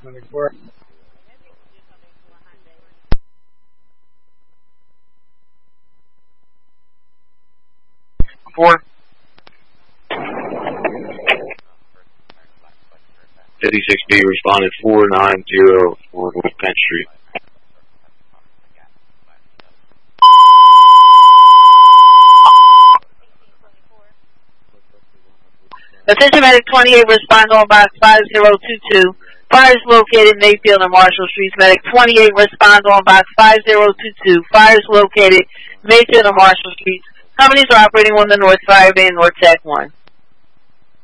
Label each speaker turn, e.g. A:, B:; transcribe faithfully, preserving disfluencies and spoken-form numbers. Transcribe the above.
A: twenty-four.
B: Four.
C: fifty-six B responded four nine zero for North Penn Street.
D: Attention Medic twenty-eight, respond on box five zero two two. Fire is located Mayfield and Marshall Streets. Medic twenty-eight, respond on box five zero two two. Fire is located Mayfield and Marshall Streets. Companies are operating on the North Fire Van, North Tech one.